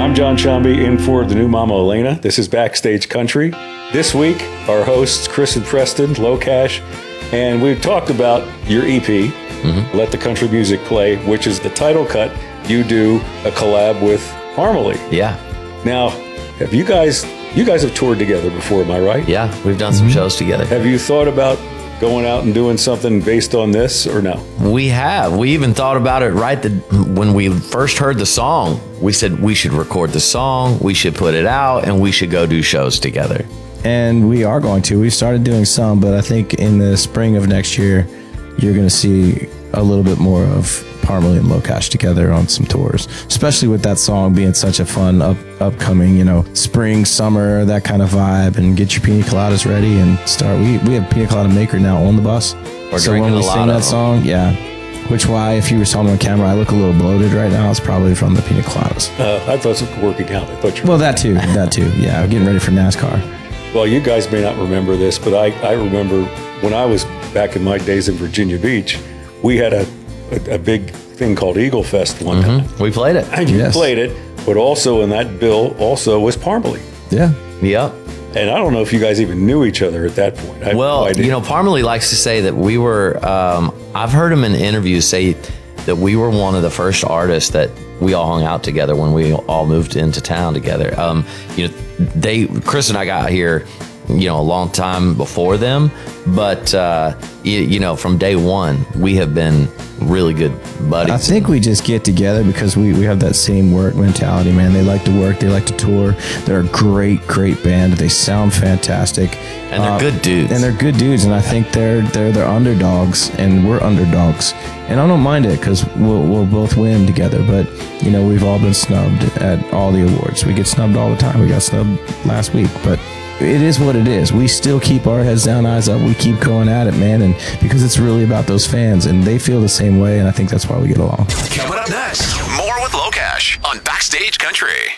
I'm John Shambi in for the new Mama Elena. This is Backstage Country. This week, our hosts, Chris and Preston, Low Cash, and we've talked about your EP, Let the Country Music Play, which is the title cut. You do a collab with Parmalee. Yeah. Now, have you guys have toured together before, am I right? Yeah, we've done some shows together. Have you thought about going out and doing something based on this or no? We have. We even thought about it when we first heard the song. We said we should record the song, we should put it out, and we should go do shows together. And we are going to. We started doing some, but I think in the spring of next year, you're going to see a little bit more of Parmalee and Low Cash together on some tours, especially with that song being such a fun upcoming, spring, summer, that kind of vibe, and get your pina coladas ready and start. We have pina colada maker now on the bus. So when we sing that song, why, if you saw me on camera, I look a little bloated right now. It's probably from the pina coladas. I thought it was working out. Well, that too. Yeah, getting ready for NASCAR. Well, you guys may not remember this, but I remember when I was back in my days in Virginia Beach, we had a big thing called Eagle Fest one time. We played it. And you played it, but also in that bill also was Parmalee. Yeah. Yep. And I don't know if you guys even knew each other at that point. Parmalee likes to say that we were, I've heard him in interviews say that we were one of the first artists that we all hung out together when we all moved into town together. Chris and I got here, a long time before them, but from day one, we have been really good buddies. I think we just get together because we have that same work mentality, man. They like to work, they like to tour. They're a great band. They sound fantastic. And they're good dudes. And I think they're underdogs, and we're underdogs. And I don't mind it because we'll both win together. But, we've all been snubbed at all the awards. We get snubbed all the time. We got snubbed last week, but it is what it is. We still keep our heads down, eyes up. We keep going at it, man. And because it's really about those fans, and they feel the same way. And I think that's why we get along. Coming up next, more with Low Cash on Backstage Country.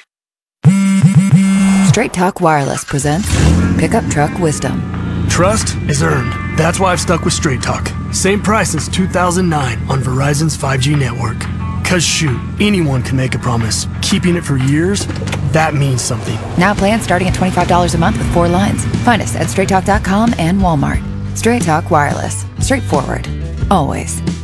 Straight Talk Wireless presents Pickup Truck Wisdom. Trust is earned. That's why I've stuck with Straight Talk. Same price since 2009 on Verizon's 5G network. Cause shoot, anyone can make a promise. Keeping it for years, that means something. Now plans starting at $25 a month with 4 lines. Find us at straighttalk.com and Walmart. Straight Talk Wireless. Straightforward. Always.